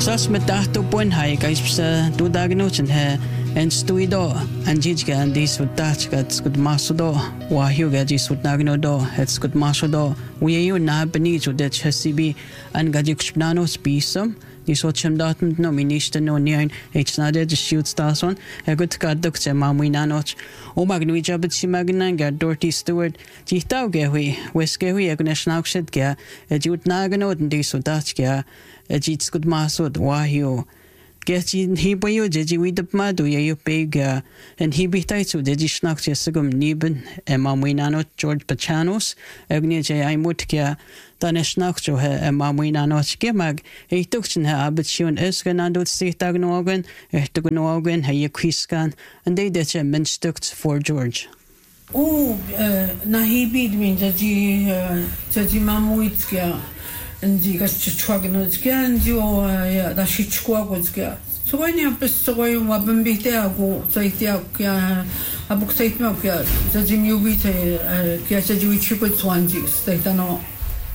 Sas met tahto pun hai guys bisa tu dagnochen he en stuido anjij ga andis utach ga skut masudo wa hiu ga ji sut dagnodo het skut masudo we you na beni to det hasibi an ga ji kspnano spisum die sochem datum no minister no nein it's not the shoot stars on a good god dukt mamuinanoch o magnu jabet si magnan ga Dorothy Stewart ji tau ge hui weske hui a gnashnaukset ga jut nagno den dis utach ga ji skut masud wa hiu Getting he by you, did you with the madu, you big, and he be tight to did you schnack to Sigum Niben, Emma Winano, George Pachanos, Agnia I Mutka, then a schnack to her, Emma Winano, Skimag, a tuction her abitune Esganando State Agnogan, Ertoganogan, Hay Quiscan, and they did a men stuck for George. Oh, Nahibi means that you Mamuitska. And you got to Chwaganotska and you are the Shitchquagotska. So when you have to go, Wabambi there, go take the a book take milk, the Jim you beat a Kiasaji Chiput Swanjis, they don't know.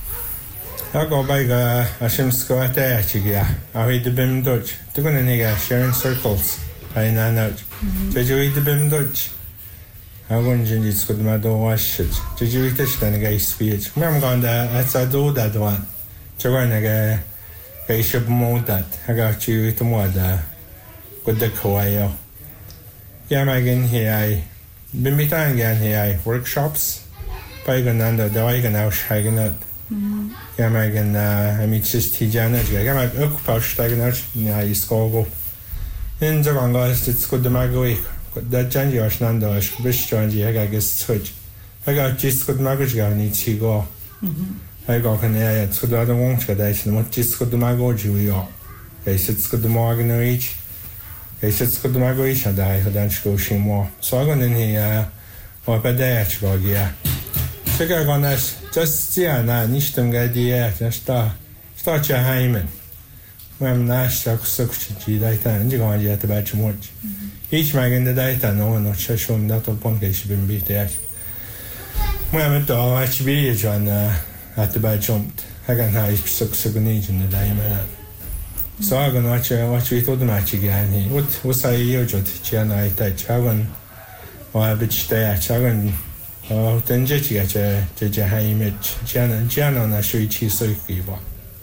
I go by a Shimsko at the Achigia. I read the Bim Dutch. To go to nigga sharing circles. I know. Did you eat the Bim Dutch? I wouldn't just good my door wash it. Did you eat it? Then a gay speech. I'm going there, that's I do that one. Chaganaga Gaishab Modat, I got you to Moda with the Kawaio. Yamagan here, I been meeting again here, workshops. Pagananda, the Wagon out Shaganut. Yamagan, I meet just Tijana, Yamak Ukposh Taganut, near Skogo. In the Rangas, it's good the Magoik, that Janjosh Nandosh, Bishjanji, I guess switch. I got just good Magaja needs to go. I got an area to the other one, and what just got the Magoji we are. They said, got the Morgan each. They said, got the Magoisha, and I had go Shimwa. So I got in here, or by day, go, yeah. So I got us just see, and I need them get the air, just start your hymen. When Nash took such a data, and you go on yet the batch much. Each mag in the data, no one not show him that upon case been beat there. When I'm at all, I should be at the bad jumped. I can have succeed in the diamond. So I'm going to watch we told the match again. What was I used to Chiana? I touch Hagan or a bitch there. Chagan or then Jetty at a high image. Gianna, and I show you so evil.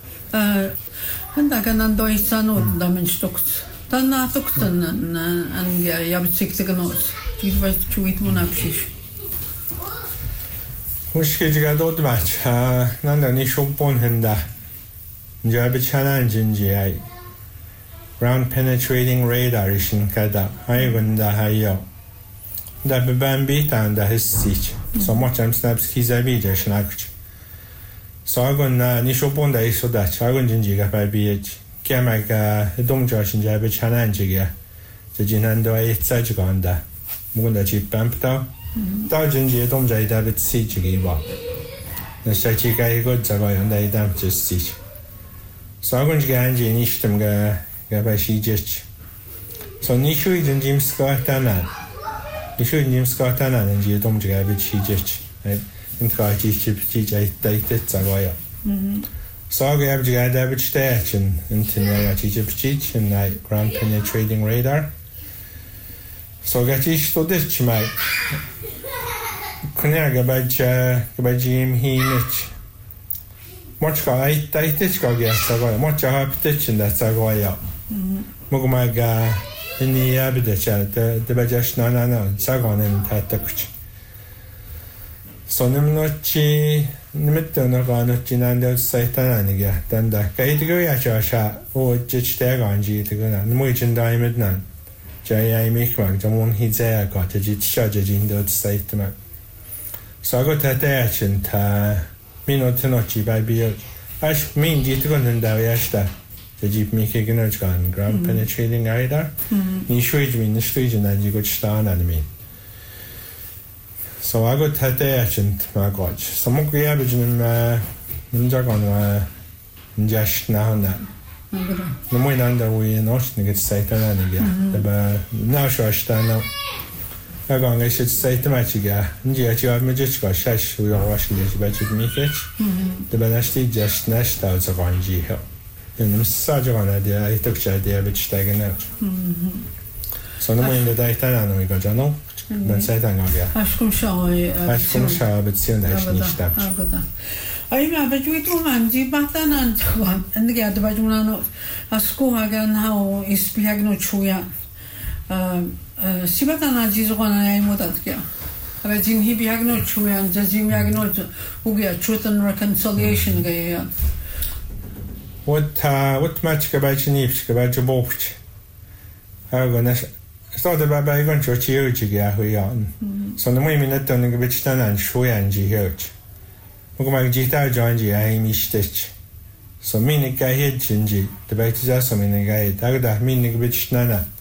And I can undo his son or damage stocks. Then I took them and Yabit 6 notes. It was to eat one upshish. Which kids got old match? None of initial bone henda. Jabby challenge in GI. Ground penetrating radar is in Kada. I win the high. That be bambi and his stitch. So much I'm snaps his abidja snatch. So I gon initial bone that is so that I went in Giga by BH. Kamaga, a dome judge in Jabby challenge again. The Jinando I such gonda. Munda cheap bampta. Dodging don't say that it's siege about. The Sachi guy got Zagoy and they damn just siege. So I'm going to get Angie and Ishtam by she just. So Nishu is in Jim Scott Anna. Nishu in Jim Scott Anna and you don't get with she just. In fact, she teach I dated Zagoya. So I have to get average stage and Tinaya teach and like ground penetrating radar. So get each to this, mate. Kunaga by Jim Heenich. Much I ditch go get Sagoya, much I have ditch in that Sagoya. Mugumaga in the Abidach, the Bajash Nana, Sagon and Tatakuch. So Nimnochi, Nimitanochi, and the Saitaniga, then the Kaitigoya, or Jitch Dagonji to go on, Mujan Diamond none. Jay Mikmak, the one he's there got a jit judge in the state. So I got that edge and Minotinochi by Bill. Ash mean Jitigon and Daviashta, the Jeep Miki gun, ground penetrating radar. You should mean the street and you got star and me. So I got that edge and my god. Some of the average in Jagon just now and that. No more than that we not get Satan again. The now show stand I should say to match again. You have magic got we are washing this budget make it. The Banasti just nashed out of Angie Hill. in Sajana dia I took dia which taken out. So no in the daytime we got no. Men Satan aga. Ashkum Sha but soon I nicht da. Ai ma ba ju tu man ji batanan twan and ge da ba ju na no asko hagan how is piagno chuya sibatana ji zona ai modat kya ara jin hi piagno chuya ja jin piagno ugia truth and reconciliation ge ya what match ga ba chinif ga ba jobch ha go na started by going to a church ga hu ya so no mi net on ge bitan an chuya ji church Mugo mag jita janji ai mi stitch. So mini ga hit jinji, the bait is also mini ga it. Agda mini bit nana.